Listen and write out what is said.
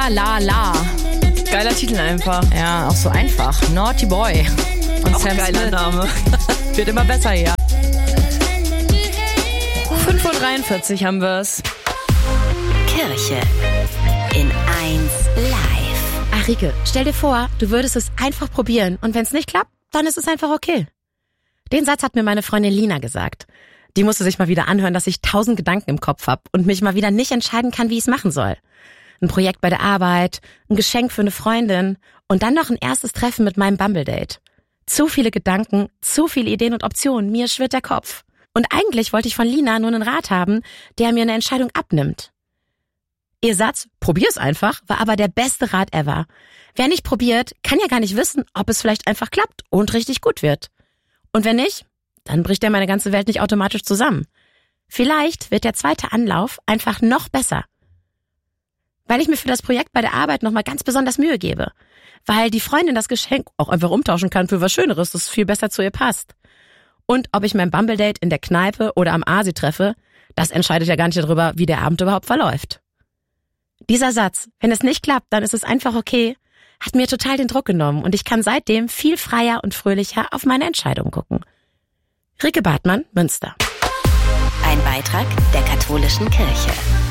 La La La. Geiler Titel einfach. Ja, auch so einfach. Naughty Boy. Und Auch Sam geiler Smith. Name. Wird immer besser hier. 5:43 Uhr haben wir's. Kirche in 1 Live. Ach, Rike, stell dir vor, du würdest es einfach probieren und wenn es nicht klappt, dann ist es einfach okay. Den Satz hat mir meine Freundin Lina gesagt. Die musste sich mal wieder anhören, dass ich 1000 Gedanken im Kopf habe und mich mal wieder nicht entscheiden kann, wie ich es machen soll. Ein Projekt bei der Arbeit, ein Geschenk für eine Freundin und dann noch ein erstes Treffen mit meinem Bumble-Date. Zu viele Gedanken, zu viele Ideen und Optionen, mir schwirrt der Kopf. Und eigentlich wollte ich von Lina nur einen Rat haben, der mir eine Entscheidung abnimmt. Ihr Satz, probier's einfach, war aber der beste Rat ever. Wer nicht probiert, kann ja gar nicht wissen, ob es vielleicht einfach klappt und richtig gut wird. Und wenn nicht, dann bricht ja meine ganze Welt nicht automatisch zusammen. Vielleicht wird der zweite Anlauf einfach noch besser. Weil ich mir für das Projekt bei der Arbeit nochmal ganz besonders Mühe gebe. Weil die Freundin das Geschenk auch einfach umtauschen kann für was Schöneres, das viel besser zu ihr passt. Und ob ich mein Bumble-Date in der Kneipe oder am Asi treffe, das entscheidet ja gar nicht darüber, wie der Abend überhaupt verläuft. Dieser Satz, wenn es nicht klappt, dann ist es einfach okay, hat mir total den Druck genommen und ich kann seitdem viel freier und fröhlicher auf meine Entscheidungen gucken. Rike Bartmann, Münster. Ein Beitrag der katholischen Kirche.